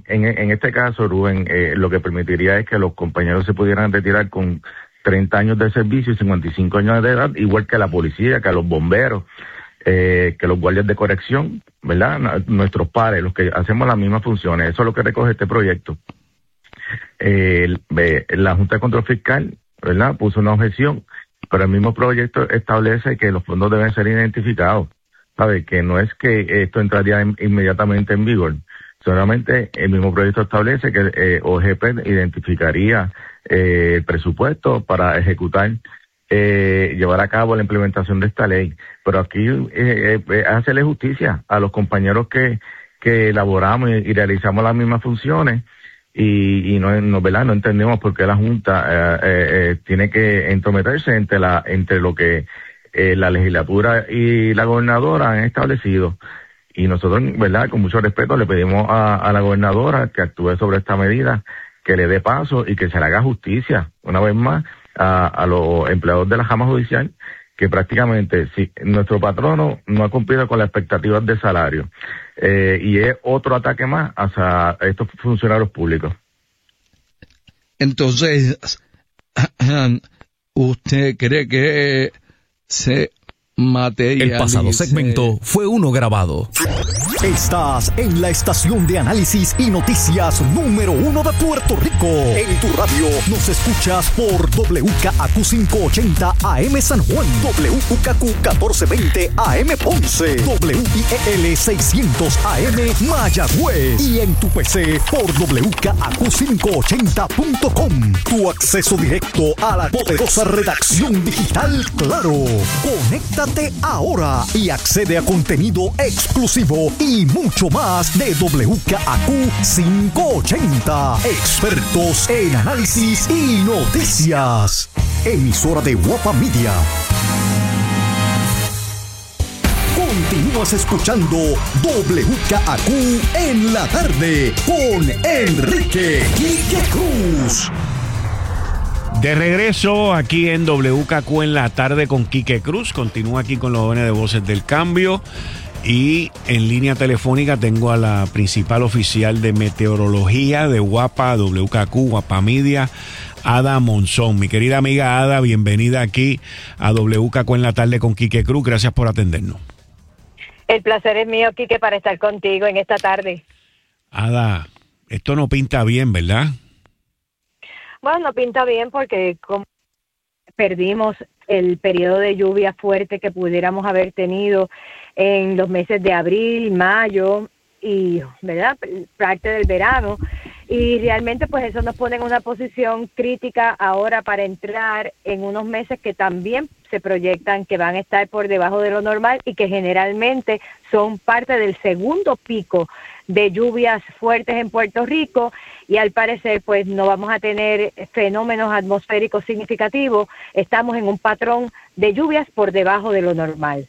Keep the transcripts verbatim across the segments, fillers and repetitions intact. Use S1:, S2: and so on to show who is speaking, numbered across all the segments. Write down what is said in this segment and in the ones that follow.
S1: en, en este caso, Rubén, eh, lo que permitiría es que los compañeros se pudieran retirar con treinta años de servicio y cincuenta y cinco años de edad, igual que la policía, que los bomberos, eh, que los guardias de corrección, ¿verdad? Nuestros pares, los que hacemos las mismas funciones. Eso es lo que recoge este proyecto. Eh, la Junta de Control Fiscal, ¿verdad?, puso una objeción, pero el mismo proyecto establece que los fondos deben ser identificados, ¿sabe? Que no es que esto entraría en, inmediatamente en vigor, solamente el mismo proyecto establece que eh, O G P identificaría eh, el presupuesto para ejecutar, eh, llevar a cabo la implementación de esta ley, pero aquí eh, eh, hacerle justicia a los compañeros que, que elaboramos y, y realizamos las mismas funciones. Y, y no, no, ¿verdad? No entendemos por qué la Junta eh, eh, tiene que entrometerse entre la entre lo que eh, la legislatura y la gobernadora han establecido. Y nosotros, ¿verdad?, con mucho respeto le pedimos a, a la gobernadora que actúe sobre esta medida, que le dé paso y que se le haga justicia, una vez más, a, a los empleados de la Jama Judicial, que prácticamente, si nuestro patrono no ha cumplido con las expectativas de salario, eh, y es otro ataque más hacia estos funcionarios públicos.
S2: Entonces, ¿usted cree que se materialice?
S3: El pasado segmento fue uno grabado. Estás en la estación de análisis y noticias número uno de Puerto Rico. En tu radio nos escuchas por W K A Q quinientos ochenta A M San Juan, W K Q catorce veinte A M Ponce, W I E L seiscientos A M Mayagüez y en tu P C por W K A Q quinientos ochenta punto com. Tu acceso directo a la poderosa redacción digital Claro. Conéctate ahora y accede a contenido exclusivo y mucho más de W K A Q quinientos ochenta. Expertos en análisis y noticias. Emisora de Guapa Media. Continúas escuchando W K A Q en la tarde con Enrique Quique Cruz.
S4: De regreso aquí en W K Q en la tarde con Quique Cruz. Continúa aquí con los jóvenes de Voces del Cambio. Y en línea telefónica tengo a la principal oficial de meteorología de Guapa, W K Q, Guapa Media, Ada Monzón. Mi querida amiga Ada, bienvenida aquí a W K Q en la tarde con Quique Cruz. Gracias por atendernos.
S5: El placer es mío, Quique, para estar contigo en esta tarde.
S4: Ada, esto no pinta bien, ¿verdad?
S5: Bueno, no pinta bien porque como perdimos el periodo de lluvia fuerte que pudiéramos haber tenido en los meses de abril, mayo y, ¿verdad?, parte del verano. Y realmente pues eso nos pone en una posición crítica ahora para entrar en unos meses que también se proyectan que van a estar por debajo de lo normal y que generalmente son parte del segundo pico de lluvias fuertes en Puerto Rico, y al parecer pues no vamos a tener fenómenos atmosféricos significativos. Estamos en un patrón de lluvias por debajo de lo normal.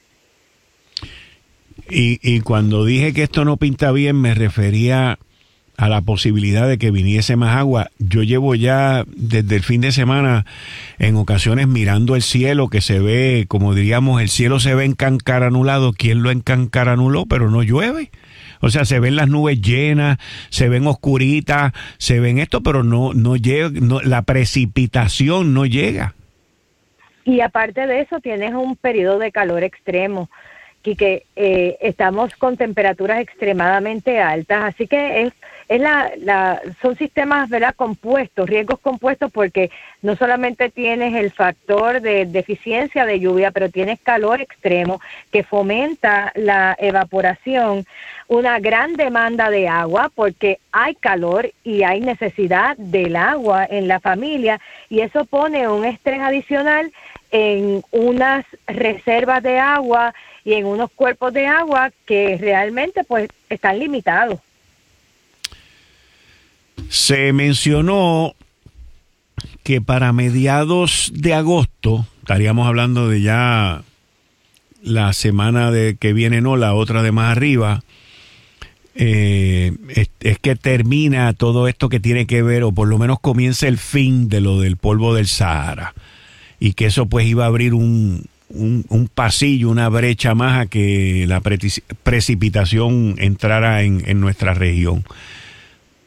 S4: Y, y cuando dije que esto no pinta bien me refería a la posibilidad de que viniese más agua. Yo llevo ya desde el fin de semana en ocasiones mirando el cielo, que se ve, como diríamos, el cielo se ve encancaranulado. ¿Quién lo encancaranuló? Pero no llueve. O sea, se ven las nubes llenas, se ven oscuritas, se ven esto, pero no no llega, no, la precipitación no llega.
S5: Y aparte de eso, tienes un periodo de calor extremo, que eh, estamos con temperaturas extremadamente altas, así que es es la, la son sistemas, ¿verdad?, compuestos, riesgos compuestos, porque no solamente tienes el factor de deficiencia de lluvia, pero tienes calor extremo que fomenta la evaporación, una gran demanda de agua porque hay calor y hay necesidad del agua en la familia, y eso pone un estrés adicional en unas reservas de agua y en unos cuerpos de agua que realmente pues están limitados.
S4: Se mencionó que para mediados de agosto, estaríamos hablando de ya la semana de que viene, no, la otra de más arriba, eh, es, es que termina todo esto que tiene que ver, o por lo menos comienza el fin de lo del polvo del Sahara, y que eso pues iba a abrir un, un, un pasillo, una brecha más a que la pre- precipitación entrara en, en nuestra región.